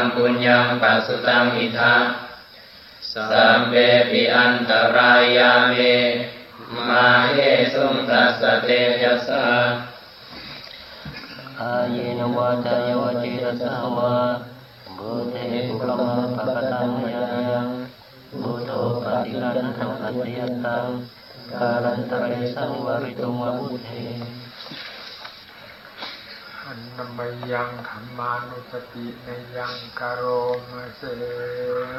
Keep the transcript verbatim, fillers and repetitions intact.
ปุญญังปัสสุตังอิทังสัมเปปิอันตรายาเมมาเฮสุงตัสสะเตยัสสะอาเยนวาจายวาจิรสาวาบุเตปุกมังปะกตังมยังบุโตปฏิรันตังอัตติยตังกาลันตเรสังวริตุมบุเทอันนมยังธรรมานุสติในยังกโรมเส